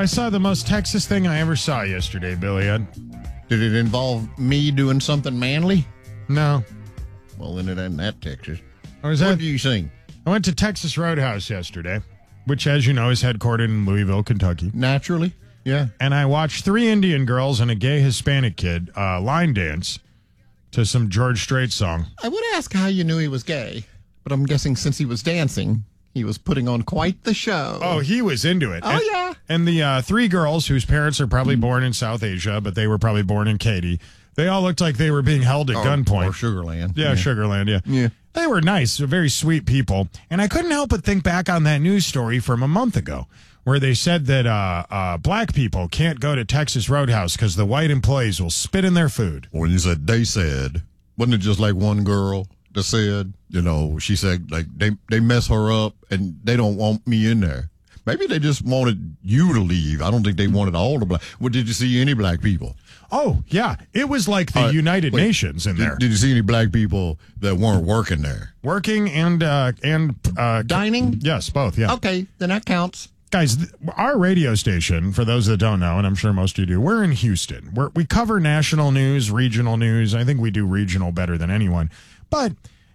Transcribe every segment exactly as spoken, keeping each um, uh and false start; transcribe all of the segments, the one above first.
I saw the most Texas thing I ever saw yesterday, Billy. I, Did it involve me doing something manly? no. Well, then it ain't that Texas. I was What at, do you sing? I went to Texas Roadhouse yesterday, which, as you know, is headquartered in Louisville, Kentucky. Naturally. Yeah. And I watched three Indian girls and a gay Hispanic kid uh, line dance to some George Strait song. I would ask how you knew he was gay, but I'm guessing since he was dancing, he was putting on quite the show. Oh, he was into it. Oh, and, yeah. And the uh, three girls whose parents are probably born in South Asia, but they were probably born in Katy, they all looked like they were being held at Or- gunpoint. Or Sugarland. Yeah, Sugarland, yeah. Yeah. They were nice, very sweet people. And I couldn't help but think back on that news story from a month ago where they said that uh, uh, black people can't go to Texas Roadhouse because the white employees will spit in their food. When you said they said, wasn't it just like one girl that said, you know, she said, like, they, they mess her up and they don't want me in there. Maybe they just wanted you to leave. I don't think they wanted all the black. Well, did you see any black people? Oh, yeah. It was like the Uh, United wait, Nations in did, there. Did you see any black people that weren't working there? Working and, uh, and uh, Dining? yes, both, yeah. Okay, then that counts. Guys, th- our radio station, for those that don't know, and I'm sure most of you do, we're in Houston. We're, we cover national news, regional news. I think we do regional better than anyone. But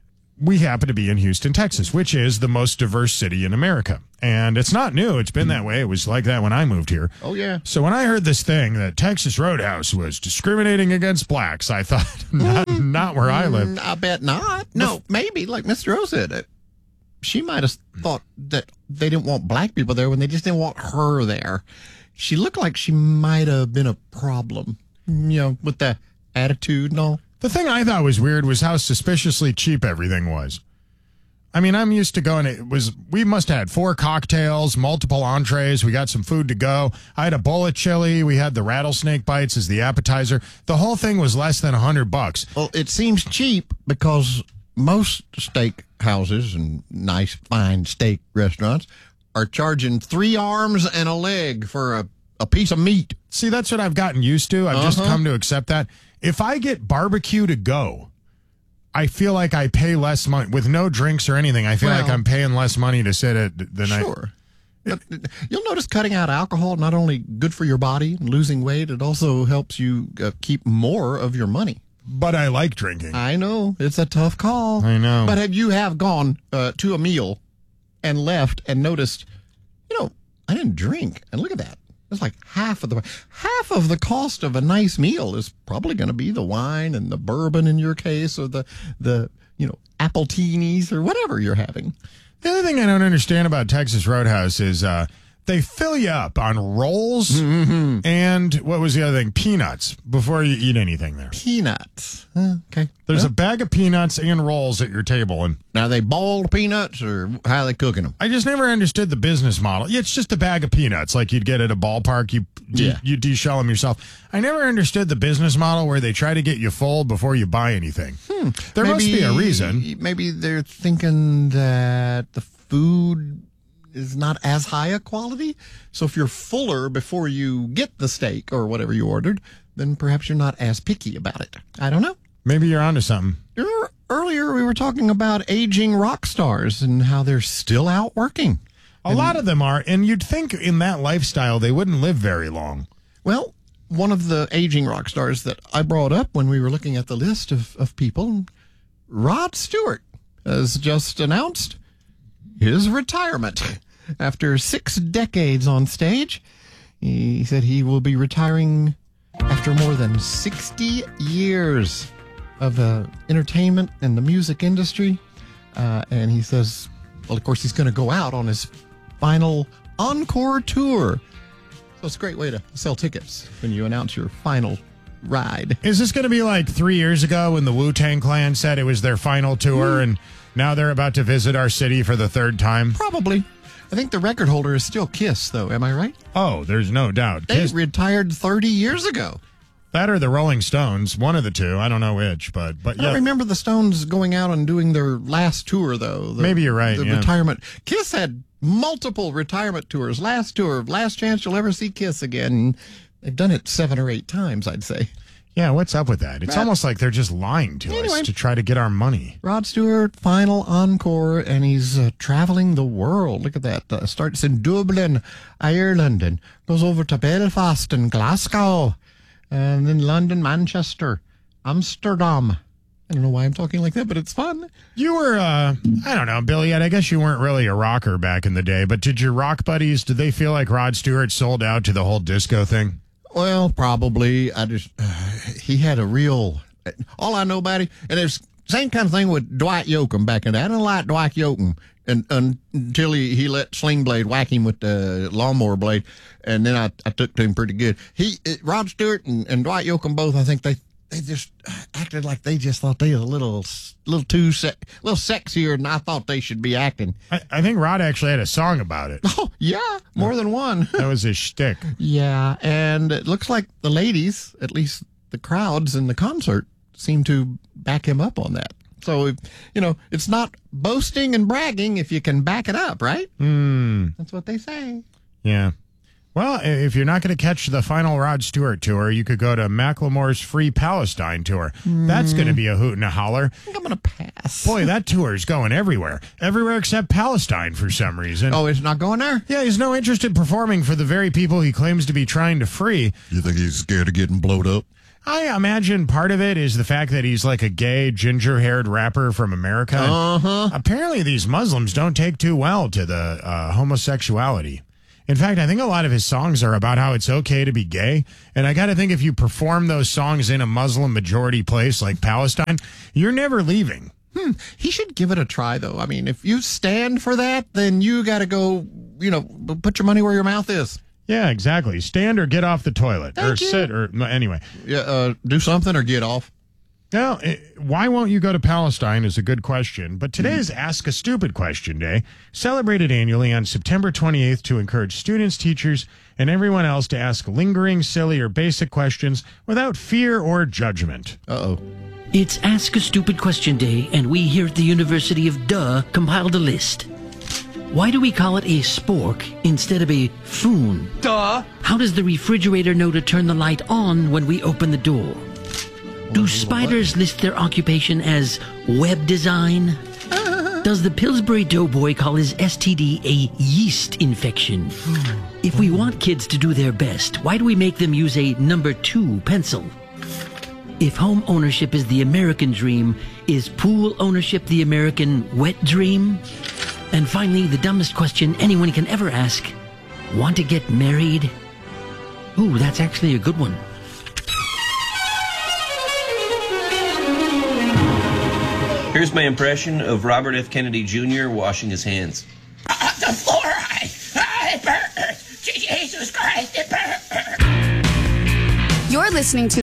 we happen to be in Houston, Texas, which is the most diverse city in America. And it's not new. It's been that way. It was like that when I moved here. Oh, yeah. So when I heard this thing that Texas Roadhouse was discriminating against blacks, I thought, not, not where I live. Mm, I bet not. No, maybe, like Mister O said, it. She might have thought that they didn't want black people there when they just didn't want her there. She looked like she might have been a problem, you know, with the attitude and all. The thing I thought was weird was how suspiciously cheap everything was. I mean, I'm used to going, it was, we must have had four cocktails, multiple entrees. We got some food to go. I had a bowl of chili. We had the rattlesnake bites as the appetizer. The whole thing was less than a hundred bucks. Well, it seems cheap because most steak houses and nice, fine steak restaurants are charging three arms and a leg for a, a piece of meat. See, that's what I've gotten used to. I've just Uh-huh. come to accept that. If I get barbecue to go, I feel like I pay less money with no drinks or anything. I feel Well, like I'm paying less money to sit at the night. Sure. But you'll notice cutting out alcohol not only good for your body and losing weight, it also helps you uh, keep more of your money. But I like drinking. I know it's a tough call. I know. But have you have gone uh, to a meal and left and noticed, you know, I didn't drink, and look at that. It's like half of the half of the cost of a nice meal is probably going to be the wine and the bourbon in your case, or the the you know appletinis or whatever you're having. The other thing I don't understand about Texas Roadhouse is uh, they fill you up on rolls Mm-hmm. and what was the other thing? Peanuts before you eat anything there. Peanuts. Uh, okay. There's Well, a bag of peanuts and rolls at your table, and now, are they boiled peanuts or how are they cooking them? I just never understood the business model. Yeah, it's just a bag of peanuts like you'd get at a ballpark. You de- Yeah. you de-shell them yourself. I never understood the business model where they try to get you full before you buy anything. Hmm. There must be a reason. Maybe they're thinking that the food is not as high a quality. So if you're fuller before you get the steak or whatever you ordered, then perhaps you're not as picky about it. I don't know. Maybe you're onto something. Remember earlier we were talking about aging rock stars and how they're still out working. A lot of them are, and you'd think in that lifestyle they wouldn't live very long. Well, one of the aging rock stars that I brought up when we were looking at the list of, of people, Rod Stewart, has just announced his retirement. After six decades on stage, he said he will be retiring after more than sixty years of uh, entertainment and the music industry. Uh, and he says, well, of course, he's going to go out on his final encore tour. So it's a great way to sell tickets when you announce your final ride. Is this going to be like three years ago when the Wu-Tang Clan said it was their final tour, and now they're about to visit our city for the third time? Probably. I think the record holder is still Kiss, though. Am I right? Oh, there's no doubt. They Kiss- retired thirty years ago. that or the Rolling Stones, one of the two. I don't know which, but but I don't yeah. remember the Stones going out and doing their last tour, though. The, Maybe you're right, The yeah. retirement. Kiss had multiple retirement tours. Last tour, last chance you'll ever see Kiss again. They've done it seven or eight times, I'd say. Yeah, what's up with that? It's Matt. almost like they're just lying to Anyway. us to try to get our money. Rod Stewart, final encore, and he's uh, traveling the world. Look at that. Uh, starts in Dublin, Ireland, and goes over to Belfast and Glasgow, and then London, Manchester, Amsterdam. I don't know why I'm talking like that, but it's fun. You were, uh, I don't know, Billy, I guess you weren't really a rocker back in the day, but did your rock buddies, did they feel like Rod Stewart sold out to the whole disco thing? Well, probably. I just, uh, he had a real, all I know about him, and it's same kind of thing with Dwight Yoakam back in the day. I didn't like Dwight Yoakam and, until he, he let Sling Blade whack him with the lawnmower blade, and then I, I took to him pretty good. He, it, Rod Stewart and, and Dwight Yoakam both, I think they, they just acted like they just thought they were a little, little too, se- little sexier than I thought they should be acting. I, I think Rod actually had a song about it. Oh, yeah, more than one. That was his shtick. Yeah, and it looks like the ladies, at least the crowds in the concert, seem to back him up on that. So, you know, it's not boasting and bragging if you can back it up, right? Mm. That's what they say. Yeah. Well, if you're not going to catch the final Rod Stewart tour, you could go to Macklemore's Free Palestine tour. Mm. That's going to be a hoot and a holler. I think I'm going to pass. Boy, that tour is going everywhere. Everywhere except Palestine for some reason. Oh, it's not going there? Yeah, he's no interest in performing for the very people he claims to be trying to free. You think he's scared of getting blowed up? I imagine part of it is the fact that he's like a gay, ginger-haired rapper from America. Uh-huh. Apparently, these Muslims don't take too well to the uh, homosexuality. In fact, I think a lot of his songs are about how it's okay to be gay. And I got to think if you perform those songs in a Muslim-majority place like Palestine, you're never leaving. Hmm. He should give it a try, though. I mean, if you stand for that, then you got to go, you know, put your money where your mouth is. Yeah, exactly. Stand or get off the toilet. Thank or you. sit or anyway. Yeah, uh, do something or get off. Now, why won't you go to Palestine is a good question, but today is Ask a Stupid Question Day, celebrated annually on September twenty-eighth to encourage students, teachers, and everyone else to ask lingering, silly, or basic questions without fear or judgment. Uh-oh. It's Ask a Stupid Question Day, and we here at the University of Duh compiled a list. Why do we call it a spork instead of a foon? Duh! How does the refrigerator know to turn the light on when we open the door? Do spiders list their occupation as web design? Does the Pillsbury Doughboy call his S T D a yeast infection? If we want kids to do their best, why do we make them use a number two pencil? If home ownership is the American dream, is pool ownership the American wet dream? And finally, the dumbest question anyone can ever ask, want to get married? Ooh, that's actually a good one. Here's my impression of Robert F. Kennedy Junior washing his hands. Uh, the fluoride! Uh, it burns! Jesus Christ, it burns! You're listening to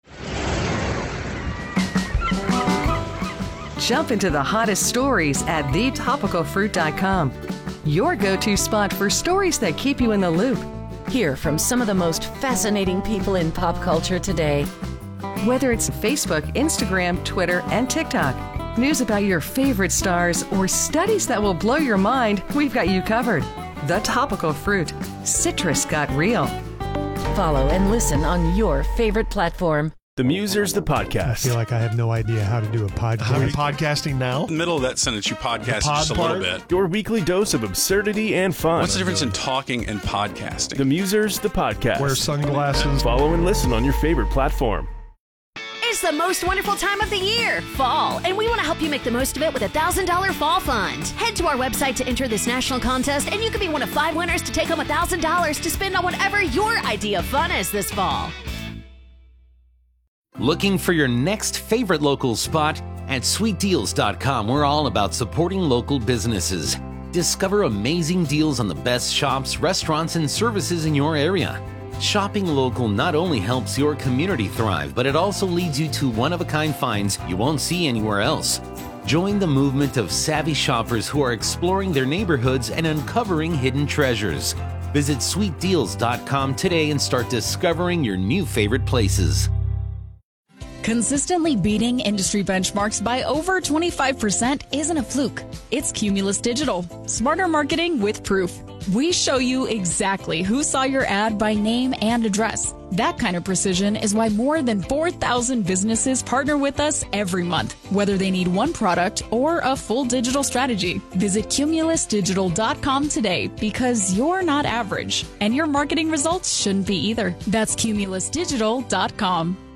Jump into the hottest stories at the topical fruit dot com. Your go-to spot for stories that keep you in the loop. Hear from some of the most fascinating people in pop culture today. Whether it's Facebook, Instagram, Twitter, and TikTok, news about your favorite stars, or studies that will blow your mind, we've got you covered. The Topical Fruit. Citrus got real. Follow and listen on your favorite platform. The Musers, the podcast. I feel like I have no idea how to do a podcast. How are you podcasting now? In the middle of that sentence, you podcast pod just a part? little bit. Your weekly dose of absurdity and fun. What's the difference in talking and podcasting? The Musers, the podcast. Wear sunglasses. Follow and listen on your favorite platform. It's the most wonderful time of the year, fall, and we want to help you make the most of it with a one thousand dollars Fall Fund. Head to our website to enter this national contest, and you could be one of five winners to take home one thousand dollars to spend on whatever your idea of fun is this fall. Looking for your next favorite local spot? At sweet deals dot com, we're all about supporting local businesses. Discover amazing deals on the best shops, restaurants, and services in your area. Shopping local not only helps your community thrive, but it also leads you to one-of-a-kind finds you won't see anywhere else. Join the movement of savvy shoppers who are exploring their neighborhoods and uncovering hidden treasures. Visit sweet deals dot com today and start discovering your new favorite places. Consistently beating industry benchmarks by over twenty-five percent isn't a fluke. It's Cumulus Digital. Smarter marketing with proof. We show you exactly who saw your ad by name and address. That kind of precision is why more than four thousand businesses partner with us every month, whether they need one product or a full digital strategy. Visit Cumulus Digital dot com today because you're not average, and your marketing results shouldn't be either. That's Cumulus Digital dot com.